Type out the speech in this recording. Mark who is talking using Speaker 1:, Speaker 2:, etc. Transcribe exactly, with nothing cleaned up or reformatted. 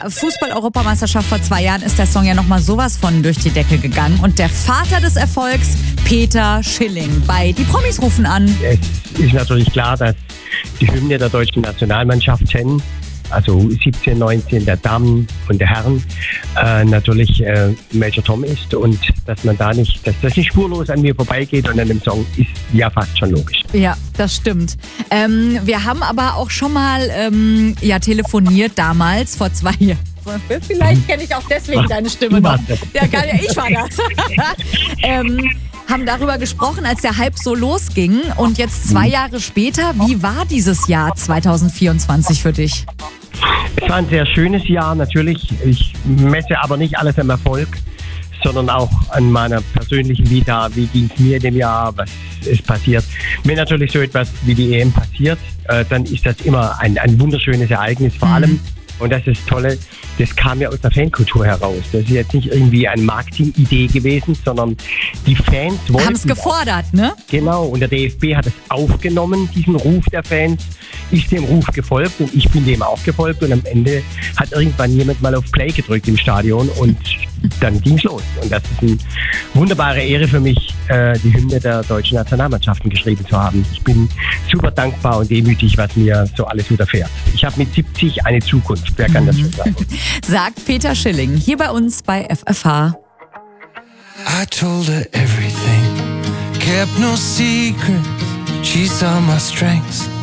Speaker 1: Fußball-Europameisterschaft vor zwei Jahren ist der Song ja nochmal sowas von durch die Decke gegangen. Und der Vater des Erfolgs, Peter Schilling, bei Die Promis rufen an.
Speaker 2: Es ist natürlich klar, dass die Hymne der deutschen Nationalmannschaften, also siebzehn, neunzehn der Damen und der Herren, äh, natürlich äh, Major Tom ist und dass man da nicht, dass das nicht spurlos an mir vorbeigeht und an dem Song ist ja fast schon logisch.
Speaker 1: Ja, das stimmt. Ähm, wir haben aber auch schon mal ähm, ja, telefoniert damals, vor zwei Jahren. Vielleicht kenne ich auch deswegen deine Stimme noch. Ja, gar nicht, ich war das. ähm, haben darüber gesprochen, als der Hype so losging. Und jetzt zwei Jahre später, wie war dieses Jahr zwanzig vierundzwanzig für dich?
Speaker 2: Es war ein sehr schönes Jahr, natürlich. Ich messe aber nicht alles am Erfolg, sondern auch an meiner persönlichen Vita. Wie ging es mir in dem Jahr? Was ist passiert? Wenn natürlich so etwas wie die E M passiert, äh, dann ist das immer ein, ein wunderschönes Ereignis. Vor allem, und das ist das Tolle, das kam ja aus der Fankultur heraus. Das ist jetzt nicht irgendwie eine Marketing-Idee gewesen, sondern die Fans wollten...
Speaker 1: Haben es gefordert, ne?
Speaker 2: Genau, und der D F B hat es aufgenommen, diesen Ruf der Fans, ist dem Ruf gefolgt und ich bin dem auch gefolgt und am Ende hat irgendwann jemand mal auf Play gedrückt im Stadion und dann ging's los. Und das ist eine wunderbare Ehre für mich, die Hymne der deutschen Nationalmannschaften geschrieben zu haben. Ich bin super dankbar und demütig, was mir so alles widerfährt. Ich habe mit siebzig eine Zukunft, wer kann das schon sagen?
Speaker 1: Sagt Peter Schilling, hier bei uns bei F F H.
Speaker 3: I told her everything, kept no secrets, she saw my strengths